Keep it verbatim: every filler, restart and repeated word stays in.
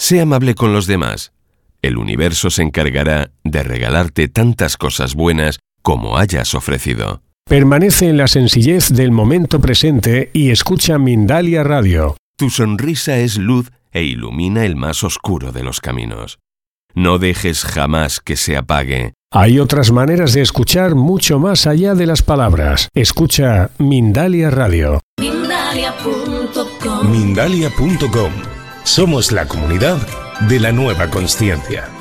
Sé amable con los demás. El universo se encargará de regalarte tantas cosas buenas como hayas ofrecido. Permanece en la sencillez del momento presente y escucha Mindalia Radio. Tu sonrisa es luz e ilumina el más oscuro de los caminos. No dejes jamás que se apague. Hay otras maneras de escuchar mucho más allá de las palabras. Escucha Mindalia Radio. Mindalia punto com. Mindalia punto com. Somos la comunidad de la nueva consciencia.